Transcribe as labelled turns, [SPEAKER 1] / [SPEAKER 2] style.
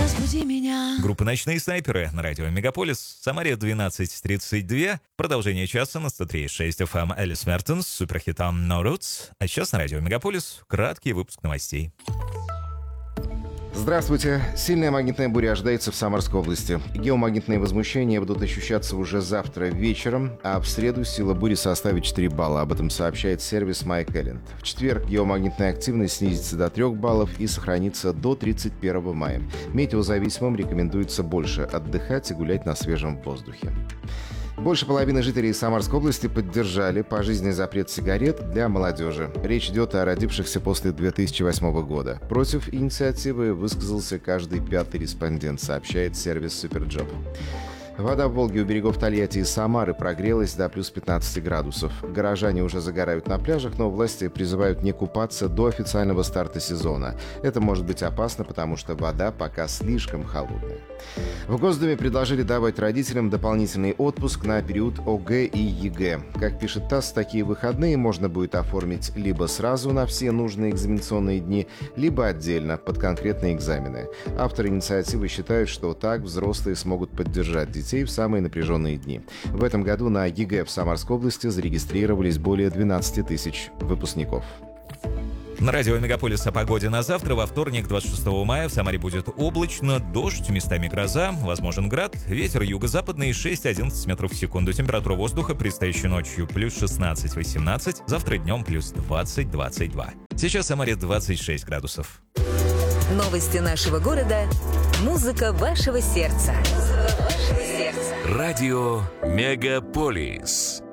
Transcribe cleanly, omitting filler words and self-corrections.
[SPEAKER 1] разбуди меня.
[SPEAKER 2] Группа «Ночные снайперы» на радио «Мегаполис». В Самаре 12:32. Продолжение часа на 103.6 FM Элис Мертенс с суперхитом «No Roots». А сейчас на радио «Мегаполис» краткий выпуск новостей.
[SPEAKER 3] Здравствуйте. Сильная магнитная буря ожидается в Самарской области. Геомагнитные возмущения будут ощущаться уже завтра вечером, а в среду сила бури составит 4 балла. Об этом сообщает сервис MyCalend. В четверг геомагнитная активность снизится до 3 баллов и сохранится до 31 мая. Метеозависимым рекомендуется больше отдыхать и гулять на свежем воздухе. Больше половины жителей Самарской области поддержали пожизненный запрет сигарет для молодежи. Речь идет о родившихся после 2008 года. Против инициативы высказался каждый пятый респондент, сообщает сервис Суперджоп. Вода в Волге у берегов Тольятти и Самары прогрелась до плюс 15 градусов. Горожане уже загорают на пляжах, но власти призывают не купаться до официального старта сезона. Это может быть опасно, потому что вода пока слишком холодная. В Госдуме предложили давать родителям дополнительный отпуск на период ОГЭ и ЕГЭ. Как пишет ТАСС, такие выходные можно будет оформить либо сразу на все нужные экзаменационные дни, либо отдельно под конкретные экзамены. Авторы инициативы считают, что так взрослые смогут поддержать детей в самые напряженные дни. В этом году на ЕГЭ в Самарской области зарегистрировались более 12 тысяч выпускников.
[SPEAKER 2] На радио «Мегаполис» о погоде на завтра. Во вторник, 26 мая, в Самаре будет облачно, дождь, местами гроза, возможен град, ветер юго-западный 6-11 метров в секунду. Температура воздуха предстоящей ночью плюс 16-18, завтра днем плюс 20-22. Сейчас в Самаре 26 градусов.
[SPEAKER 4] Новости нашего города. Музыка вашего сердца.
[SPEAKER 5] Радио «Мегаполис».